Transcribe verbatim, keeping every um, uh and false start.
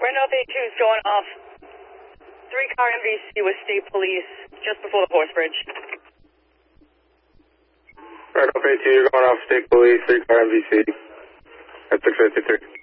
Red North eight two is going off three car M V C with state police just before the horse bridge. Red North eight two, you're going off state police, three car M V C at six fifty-three.